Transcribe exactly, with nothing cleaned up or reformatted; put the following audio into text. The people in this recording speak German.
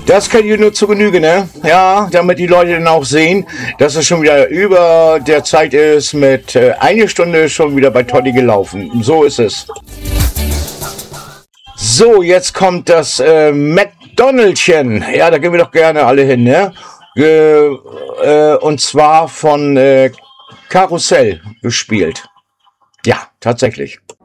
Das kann ich nur zu Genüge, ne? Ja, damit die Leute dann auch sehen, dass es schon wieder über der Zeit ist, mit äh, eine Stunde schon wieder bei Toddy gelaufen. So ist es. So, jetzt kommt das äh, McDonald'schen. Ja, da gehen wir doch gerne alle hin, ne? Äh, äh, und zwar von äh, Karussell gespielt. Ja, tatsächlich.